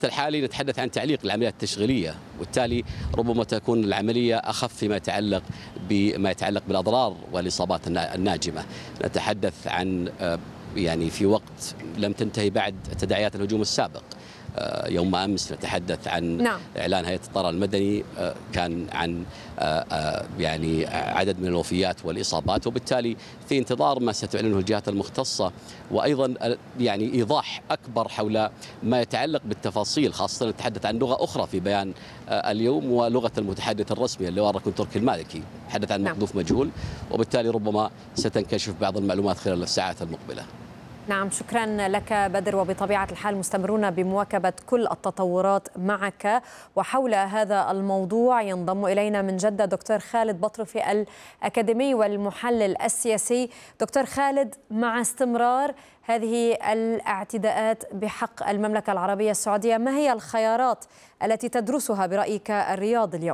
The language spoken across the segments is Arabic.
الحالي نتحدث عن تعليق العمليات التشغيلية، وبالتالي ربما تكون العملية أخف فيما يتعلق بالأضرار والإصابات الناجمة. نتحدث عن يعني في وقت لم تنتهي بعد تداعيات الهجوم السابق. يوم أمس نتحدث عن إعلان هيئة الطيران المدني، كان عن يعني عدد من الوفيات والإصابات، وبالتالي في انتظار ما ستعلنه الجهات المختصة، وأيضا يعني إيضاح أكبر حول ما يتعلق بالتفاصيل، خاصة نتحدث عن لغة أخرى في بيان اليوم، ولغة المتحدث الرسمي اللواء ركن تركي المالكي، تحدث عن مقذوف مجهول، وبالتالي ربما ستنكشف بعض المعلومات خلال الساعات المقبلة. نعم، شكرا لك بدر، وبطبيعة الحال مستمرون بمواكبة كل التطورات معك. وحول هذا الموضوع ينضم إلينا من جدة دكتور خالد بطرفي الأكاديمي والمحلل السياسي. دكتور خالد، مع استمرار هذه الاعتداءات بحق المملكة العربية السعودية، ما هي الخيارات التي تدرسها برأيك الرياض اليوم؟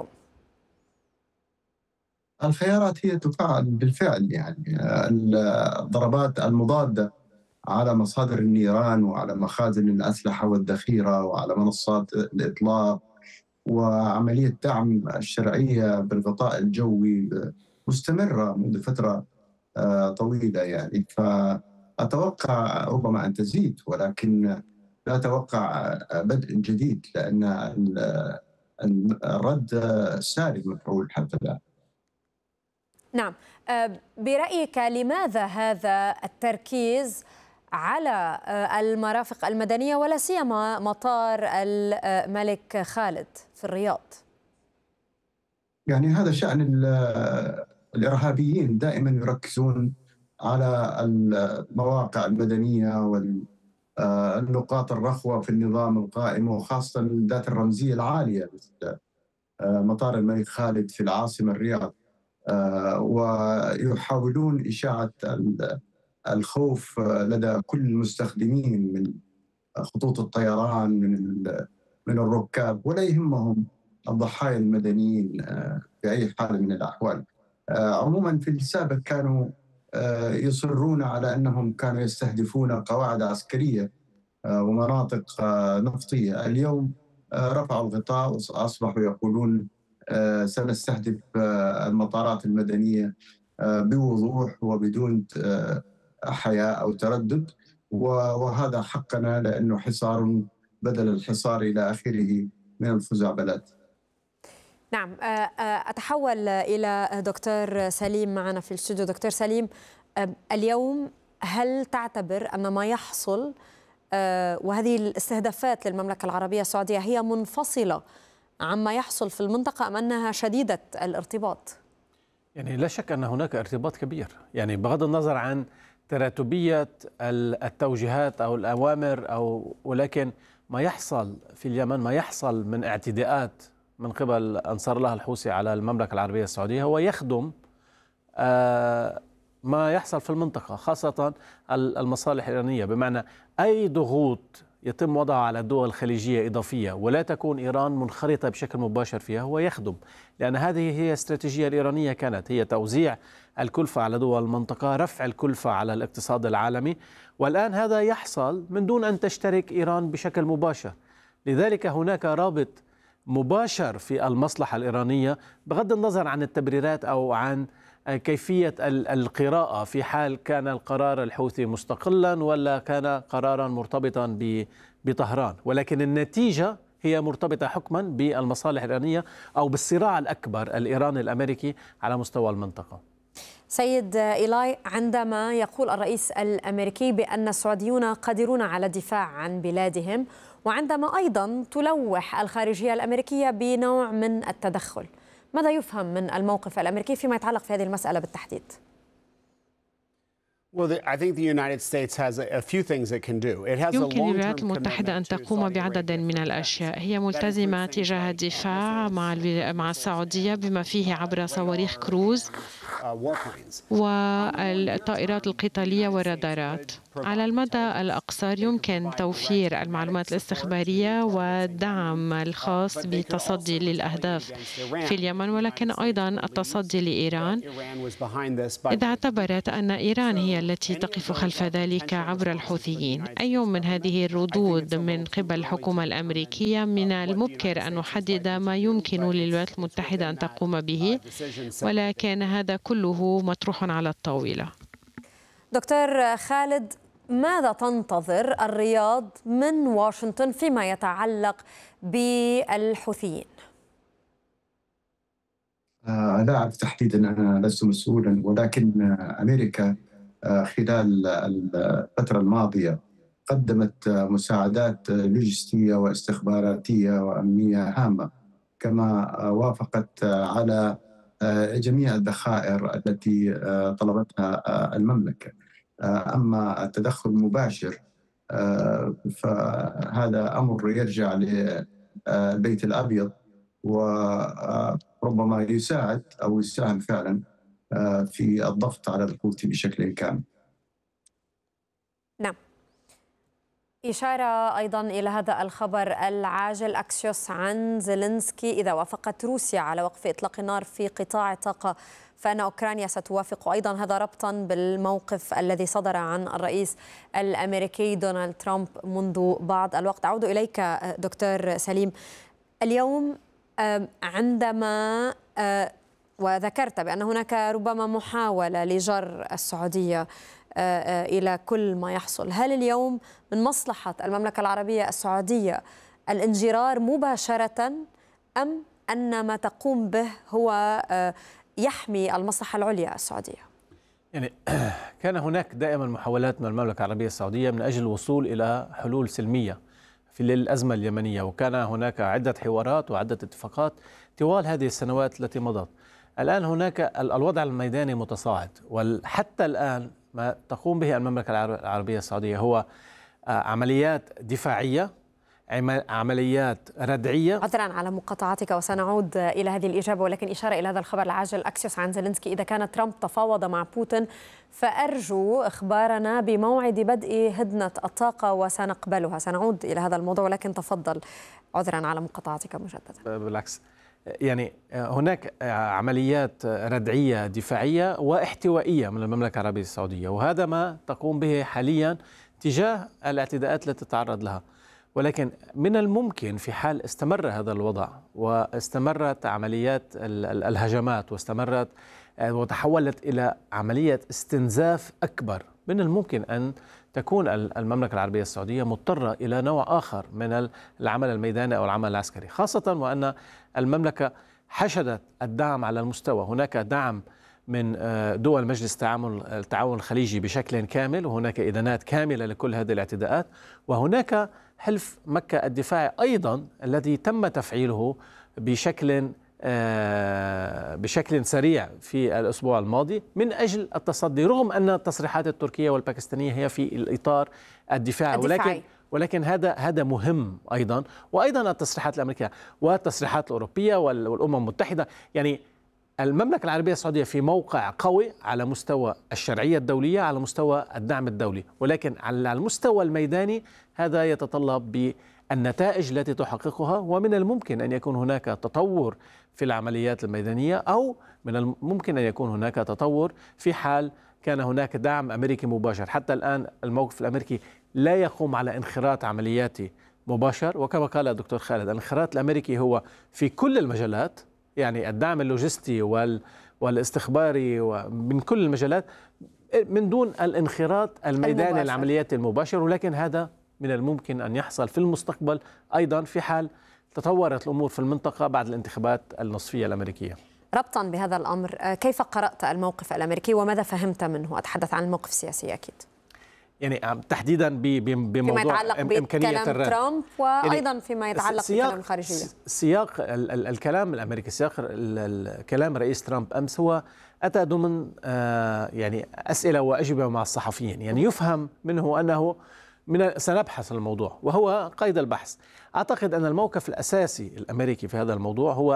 الخيارات هي تفعل بالفعل، يعني الضربات المضادة على مصادر النيران وعلى مخازن الأسلحة والذخيرة وعلى منصات الإطلاق وعملية دعم الشرعية بالغطاء الجوي مستمرة منذ فترة طويلة، يعني فأتوقع ربما أن تزيد، ولكن لا أتوقع بدء جديد، لأن الرد ساري مفعول حتى الآن. نعم، برأيك لماذا هذا التركيز على المرافق المدنية ولا سيما مطار الملك خالد في الرياض؟ يعني هذا شأن الإرهابيين، دائما يركزون على المواقع المدنية والنقاط الرخوة في النظام القائم، وخاصة ذات الرمزية العالية مثل مطار الملك خالد في العاصمة الرياض، ويحاولون إشاعة الخوف لدى كل المستخدمين من خطوط الطيران من الركاب، ولا يهمهم الضحايا المدنيين بأي حال من الأحوال. عموما في السابق كانوا يصرون على أنهم كانوا يستهدفون قواعد عسكرية ومناطق نفطية. اليوم رفعوا الغطاء وأصبحوا يقولون سنستهدف المطارات المدنية بوضوح وبدون حياء أو تردد، وهذا حقنا، لأنه حصار بدل الحصار إلى آخره من الخزعبلات. نعم، أتحول إلى دكتور سليم معنا في الاستوديو. دكتور سليم، اليوم هل تعتبر أن ما يحصل وهذه الاستهدافات للمملكة العربية السعودية هي منفصلة عما يحصل في المنطقة، أم أنها شديدة الارتباط؟ يعني لا شك أن هناك ارتباط كبير، يعني بغض النظر عن تراتبية التوجيهات أو الأوامر، ولكن ما يحصل في اليمن، ما يحصل من اعتداءات من قبل أنصار الله الحوثي على المملكة العربية السعودية هو يخدم ما يحصل في المنطقة، خاصة المصالح الإيرانية، بمعنى أي ضغوط يتم وضعها على الدول الخليجية إضافية ولا تكون إيران منخرطة بشكل مباشر فيها هو يخدم، لأن هذه هي الاستراتيجية الإيرانية، كانت هي توزيع الكلفة على دول المنطقة، رفع الكلفة على الاقتصاد العالمي، والآن هذا يحصل من دون أن تشترك إيران بشكل مباشر. لذلك هناك رابط مباشر في المصلحة الإيرانية بغض النظر عن التبريرات أو عن كيفية القراءة، في حال كان القرار الحوثي مستقلا ولا كان قرارا مرتبطا بطهران، ولكن النتيجة هي مرتبطة حكما بالمصالح الإيرانية أو بالصراع الأكبر الإيراني الأمريكي على مستوى المنطقة. سيد إيلاي، عندما يقول الرئيس الأمريكي بأن السعوديون قادرون على الدفاع عن بلادهم، وعندما أيضا تلوح الخارجية الأمريكية بنوع من التدخل، ماذا يفهم من الموقف الأمريكي فيما يتعلق في هذه المسألة بالتحديد؟ يمكن للولايات المتحدة أن تقوم بعدد من الأشياء. هي ملتزمة تجاه الدفاع مع السعودية بما فيه عبر صواريخ كروز والطائرات القتالية والرادارات. على المدى الأقصر يمكن توفير المعلومات الاستخبارية والدعم الخاص بالتصدي للأهداف في اليمن، ولكن أيضا التصدي لإيران إذا اعتبرت أن إيران هي التي تقف خلف ذلك عبر الحوثيين. أي من هذه الردود من قبل الحكومة الأمريكية من المبكر أن نحدد ما يمكن للولايات المتحدة أن تقوم به، ولكن هذا كله مطروح على الطاولة. دكتور خالد، ماذا تنتظر الرياض من واشنطن فيما يتعلق بالحوثيين؟ لا أعرف تحديدا، أنا لست مسؤولا، ولكن أمريكا خلال الفترة الماضية قدمت مساعدات لوجستية واستخباراتية وأمنية هامة، كما وافقت على جميع الذخائر التي طلبتها المملكة. أما التدخل المباشر فهذا أمر يرجع للبيت الأبيض، وربما يساعد أو يساهم فعلا في الضغط على الحوثي بشكل كامل. نعم. إشارة أيضا إلى هذا الخبر العاجل، أكسيوس عن زيلينسكي: إذا وافقت روسيا على وقف إطلاق النار في قطاع الطاقة فإن أوكرانيا ستوافق أيضا. هذا ربطا بالموقف الذي صدر عن الرئيس الأمريكي دونالد ترامب منذ بعض الوقت. أعود إليك دكتور سليم. اليوم عندما وذكرت بأن هناك ربما محاولة لجر السعودية إلى كل ما يحصل، هل اليوم من مصلحة المملكة العربية السعودية الانجرار مباشرة، أم أن ما تقوم به هو يحمي المصلحة العليا السعودية؟ يعني كان هناك دائما محاولات من المملكة العربية السعودية من أجل الوصول إلى حلول سلمية في الأزمة اليمنية، وكان هناك عدة حوارات وعدة اتفاقات طوال هذه السنوات التي مضت. الآن هناك الوضع الميداني متصاعد، وحتى الآن ما تقوم به المملكة العربية السعودية هو عمليات دفاعية، عمليات ردعية. عذرا على مقاطعتك وسنعود إلى هذه الإجابة، ولكن إشارة إلى هذا الخبر العاجل، أكسيوس عن زيلينسكي: إذا كان ترامب تفاوض مع بوتين فأرجو إخبارنا بموعد بدء هدنة الطاقة وسنقبلها. سنعود إلى هذا الموضوع، ولكن تفضل، عذرا على مقاطعتك مجددا. بالعكس، يعني هناك عمليات ردعية دفاعية واحتوائية من المملكة العربية السعودية، وهذا ما تقوم به حاليا تجاه الاعتداءات التي تتعرض لها. ولكن من الممكن في حال استمر هذا الوضع واستمرت عمليات الهجمات واستمرت وتحولت إلى عملية استنزاف أكبر، من الممكن أن تكون المملكة العربية السعودية مضطرة إلى نوع آخر من العمل الميداني أو العمل العسكري، خاصة وأن المملكة حشدت الدعم على المستوى. هناك دعم من دول مجلس التعاون الخليجي بشكل كامل، وهناك إذانات كاملة لكل هذه الاعتداءات، وهناك حلف مكة الدفاعي أيضا الذي تم تفعيله بشكل سريع في الأسبوع الماضي من أجل التصدي، رغم أن التصريحات التركية والباكستانية هي في الإطار الدفاعي. ولكن هذا مهم أيضا، وأيضا التصريحات الأمريكية والتصريحات الأوروبية والأمم المتحدة. يعني المملكة العربية السعودية في موقع قوي على مستوى الشرعية الدولية، على مستوى الدعم الدولي، ولكن على المستوى الميداني هذا يتطلب بالنتائج التي تحققها، ومن الممكن أن يكون هناك تطور في العمليات الميدانية، أو من الممكن أن يكون هناك تطور في حال كان هناك دعم أمريكي مباشر. حتى الآن الموقف الأمريكي لا يقوم على انخراط عملياتي مباشر، وكما قال الدكتور خالد الانخراط الأمريكي هو في كل المجالات، يعني الدعم اللوجستي والاستخباري ومن كل المجالات، من دون الانخراط الميداني العمليات المباشر. ولكن هذا من الممكن أن يحصل في المستقبل أيضا في حال تطورت الأمور في المنطقة بعد الانتخابات النصفية الأمريكية. ربطا بهذا الأمر، كيف قرأت الموقف الأمريكي وماذا فهمت منه؟ أتحدث عن الموقف السياسي أكيد، يعني تحديدا بموضوع فيما يتعلق إمكانية بكلام ترامب، وأيضا يعني فيما يتعلق بالكلام الخارجية. سياق الكلام الأمريكي، سياق الكلام رئيس ترامب أمس هو أتى ضمن يعني أسئلة وأجوبة مع الصحفيين، يعني يفهم منه أنه سنبحث الموضوع، وهو قيد البحث. أعتقد أن الموقف الأساسي الأمريكي في هذا الموضوع هو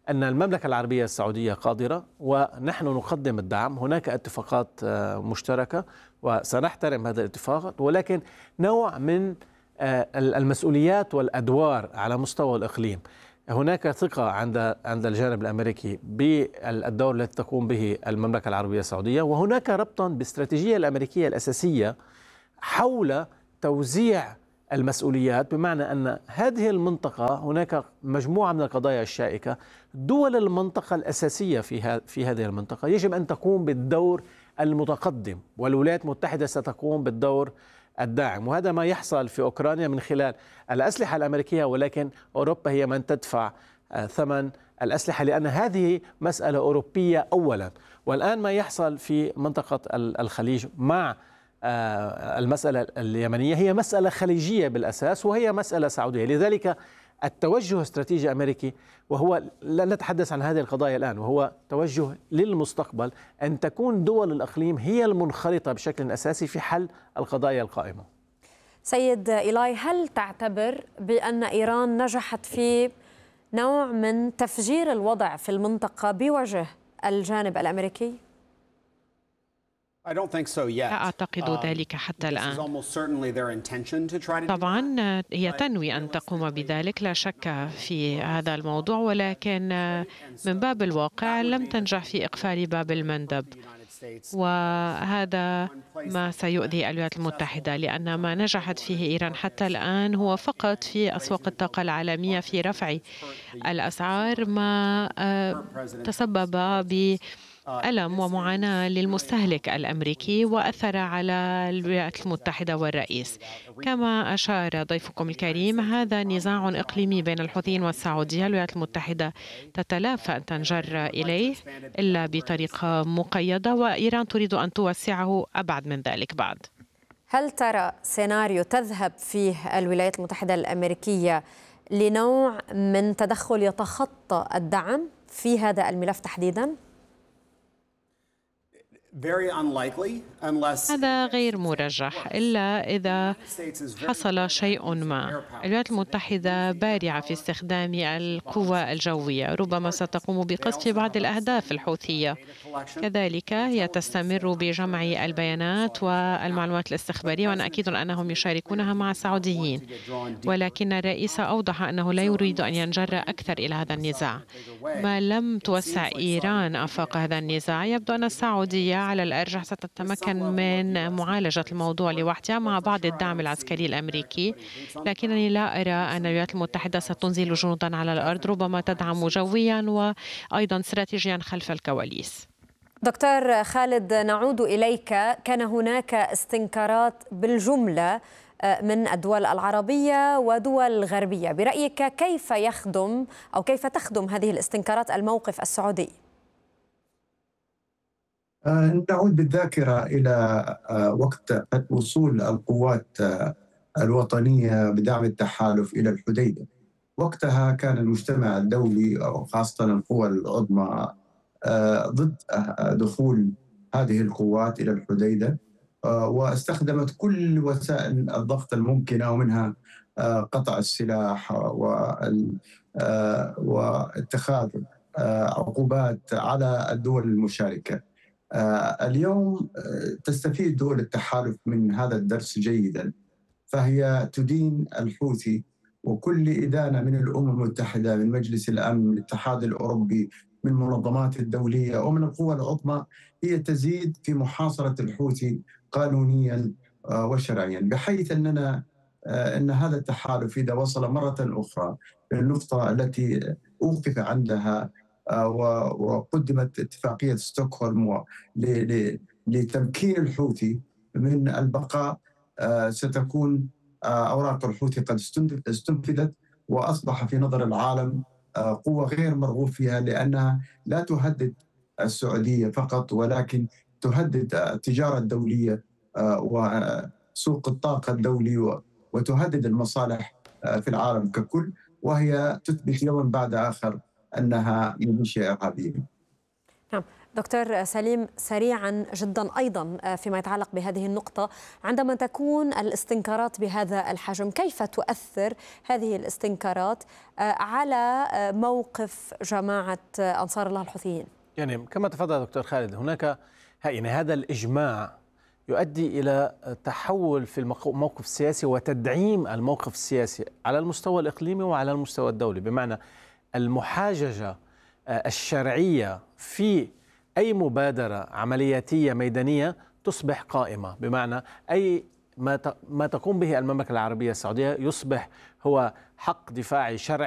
أن المملكة العربية السعودية قادرة ونحن نقدم الدعم. هناك اتفاقات مشتركة وسنحترم هذه الاتفاقات، ولكن نوع من المسؤوليات والأدوار على مستوى الإقليم. هناك ثقة عند الجانب الأمريكي بالدور الذي تقوم به المملكة العربية السعودية، وهناك ربطا بالاستراتيجية الأمريكية الأساسية حول توزيع المسؤوليات، بمعنى أن هذه المنطقة هناك مجموعة من القضايا الشائكة. دول المنطقة الأساسية في هذه المنطقة يجب أن تقوم بالدور المتقدم، والولايات المتحدة ستقوم بالدور الداعم، وهذا ما يحصل في أوكرانيا من خلال الأسلحة الأمريكية، ولكن أوروبا هي من تدفع ثمن الأسلحة، لأن هذه مسألة أوروبية أولا. والآن ما يحصل في منطقة الخليج مع المسألة اليمنية هي مسألة خليجية بالأساس، وهي مسألة سعودية. لذلك التوجه الاستراتيجي الأمريكي، وهو لا نتحدث عن هذه القضايا الآن، وهو توجه للمستقبل أن تكون دول الإقليم هي المنخرطة بشكل أساسي في حل القضايا القائمة. سيد إيلاي، هل تعتبر بأن إيران نجحت في نوع من تفجير الوضع في المنطقة بوجه الجانب الأمريكي؟ لا أعتقد ذلك حتى الآن. طبعا هي تنوي أن تقوم بذلك، لا شك في هذا الموضوع، ولكن من باب الواقع لم تنجح في إقفال باب المندب، وهذا ما سيؤذي الولايات المتحدة، لأن ما نجحت فيه إيران حتى الآن هو فقط في أسواق الطاقة العالمية في رفع الأسعار، ما تسبب ألم ومعاناة للمستهلك الأمريكي وأثر على الولايات المتحدة والرئيس. كما أشار ضيفكم الكريم، هذا نزاع إقليمي بين الحوثيين والسعودية. الولايات المتحدة تتلافى أن تنجر إليه إلا بطريقة مقيدة، وإيران تريد أن توسعه أبعد من ذلك بعد. هل ترى سيناريو تذهب فيه الولايات المتحدة الأمريكية لنوع من تدخل يتخطى الدعم في هذا الملف تحديداً؟ هذا غير مرجح إلا إذا حصل شيء ما. الولايات المتحدة بارعة في استخدام القوى الجوية، ربما ستقوم بقصف بعض الأهداف الحوثية. كذلك هي تستمر بجمع البيانات والمعلومات الاستخبارية، وأنا أكيد أنهم يشاركونها مع السعوديين، ولكن الرئيس أوضح أنه لا يريد أن ينجر أكثر إلى هذا النزاع. ما لم توسع إيران آفاق هذا النزاع، يبدو أن السعودية على الأرجح ستتمكن من معالجة الموضوع لوحدها مع بعض الدعم العسكري الأمريكي، لكنني لا أرى أن الولايات المتحدة ستنزل جنودا على الأرض، ربما تدعم جويا وأيضا استراتيجيا خلف الكواليس. دكتور خالد، نعود إليك. كان هناك استنكارات بالجملة من الدول العربية ودول غربية، برأيك كيف يخدم أو كيف تخدم هذه الاستنكارات الموقف السعودي؟ نعود بالذاكرة إلى وقت وصول القوات الوطنية بدعم التحالف إلى الحديدة. وقتها كان المجتمع الدولي وخاصة القوى العظمى ضد دخول هذه القوات إلى الحديدة، واستخدمت كل وسائل الضغط الممكنة، ومنها قطع السلاح واتخاذ عقوبات على الدول المشاركة. اليوم تستفيد دول التحالف من هذا الدرس جيدا، فهي تدين الحوثي، وكل إدانة من الأمم المتحدة، من مجلس الأمن، من الاتحاد الأوروبي، من المنظمات الدولية ومن القوى العظمى، هي تزيد في محاصرة الحوثي قانونيا وشرعيا، بحيث أن هذا التحالف إذا وصل مرة أخرى للنقطة التي أوقف عندها وقدمت اتفاقية ستوكهولم لتمكين الحوثي من البقاء، ستكون أوراق الحوثي قد استنفذت، وأصبح في نظر العالم قوة غير مرغوب فيها، لأنها لا تهدد السعودية فقط، ولكن تهدد التجارة الدولية وسوق الطاقة الدولي، وتهدد المصالح في العالم ككل، وهي تثبت يوما بعد آخر أنها ميليشيا إرهابية. نعم. دكتور سليم، سريعا جدا أيضا فيما يتعلق بهذه النقطة، عندما تكون الاستنكارات بهذا الحجم كيف تؤثر هذه الاستنكارات على موقف جماعة أنصار الله الحوثيين؟ يعني كما تفضل دكتور خالد، هناك يعني هذا الإجماع يؤدي إلى تحول في الموقف السياسي وتدعيم الموقف السياسي على المستوى الإقليمي وعلى المستوى الدولي، بمعنى المحاججة الشرعية في أي مبادرة عملياتية ميدانية تصبح قائمة، بمعنى أي ما تقوم به المملكة العربية السعودية يصبح هو حق دفاعي شرعي